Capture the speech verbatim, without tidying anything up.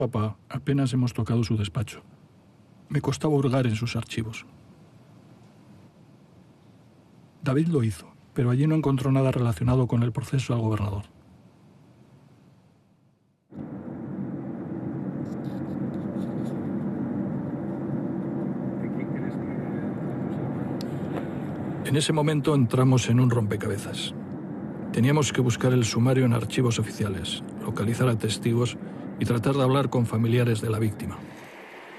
Papá, apenas hemos tocado su despacho. Me costaba hurgar en sus archivos. David lo hizo, pero allí no encontró nada relacionado con el proceso al gobernador. En ese momento entramos en un rompecabezas. Teníamos que buscar el sumario en archivos oficiales, localizar a testigos y tratar de hablar con familiares de la víctima.